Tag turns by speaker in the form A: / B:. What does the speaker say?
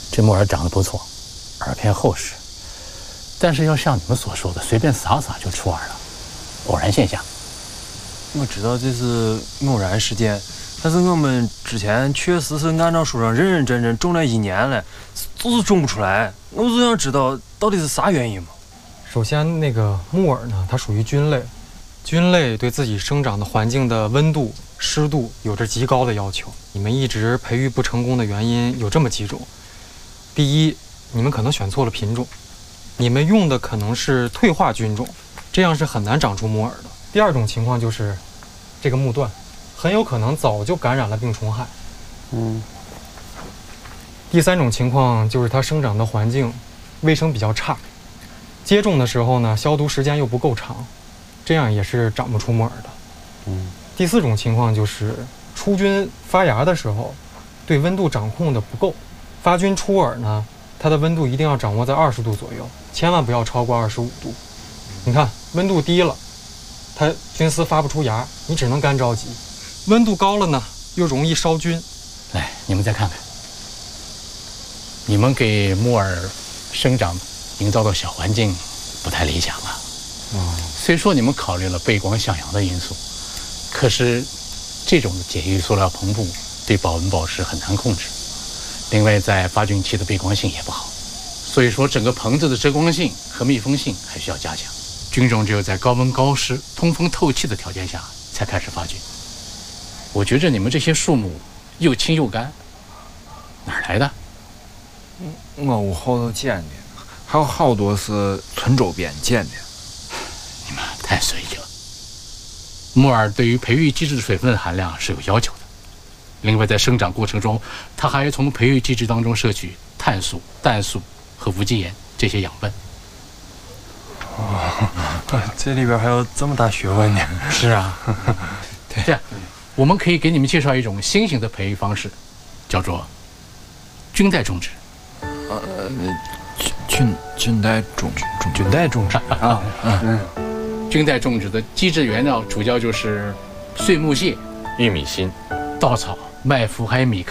A: 这木耳长得不错，耳片厚实，但是要像你们所说的，随便撒撒就出耳了，偶然现象。
B: 我知道这是偶然事件，但是我们之前确实是按照书上认认真真种了1年了，就是种不出来。我就想知道到底是啥原因嘛。
C: 首先，那个木耳呢，它属于菌类，菌类对自己生长的环境的温度、湿度有着极高的要求。你们一直培育不成功的原因有这么几种：第一，你们可能选错了品种，你们用的可能是退化菌种，这样是很难长出木耳的。第二种情况就是这个木段很有可能早就感染了病虫害。第三种情况就是它生长的环境卫生比较差，接种的时候呢消毒时间又不够长，这样也是长不出木耳的。第四种情况就是出菌发芽的时候对温度掌控的不够，发菌出耳呢，它的温度一定要掌握在20度左右，千万不要超过25度。你看温度低了，它菌丝发不出芽，你只能干着急；温度高了呢，又容易烧菌。
A: 来，你们再看看，你们给木耳生长营造的小环境不太理想啊。虽说你们考虑了背光向阳的因素，可是这种简易塑料棚布对保温保湿很难控制，另外在发菌期的背光性也不好，所以说整个棚子的遮光性和密封性还需要加强。菌种只有在高温高湿、通风透气的条件下才开始发菌。我觉着你们这些树木又青又干，哪儿来的？
D: 我屋后头捡的，还有好多是村周边捡的。
A: 你们太随意了。木耳对于培育基质水分含量是有要求的，另外在生长过程中，它还要从培育基质当中摄取碳素、氮素和无机盐这些养分。
B: 这里边还有这么大学问呢。
A: 是啊，这样，我们可以给你们介绍一种新型的培育方式，叫做菌带种植。
D: 菌带种植啊，
A: 菌带种植的基质原料主要就是碎木屑、
E: 玉米芯、
A: 稻草、麦麸还有米糠。